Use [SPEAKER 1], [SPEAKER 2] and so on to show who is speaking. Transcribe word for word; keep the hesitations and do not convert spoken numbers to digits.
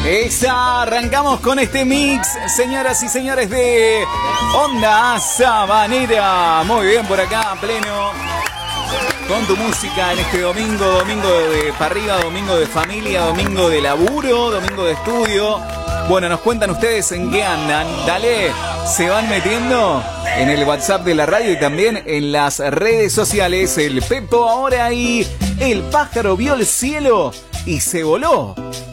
[SPEAKER 1] Esa, arrancamos con este mix, señoras y señores de Onda Sabanera. Muy bien, por acá, pleno. Con tu música en este domingo, domingo de para arriba, domingo de familia, domingo de laburo, domingo de estudio. Bueno, nos cuentan ustedes en qué andan. Dale, se van metiendo en el WhatsApp de la radio y también en las redes sociales. El Pepo ahora ahí, el pájaro vio el cielo y se voló.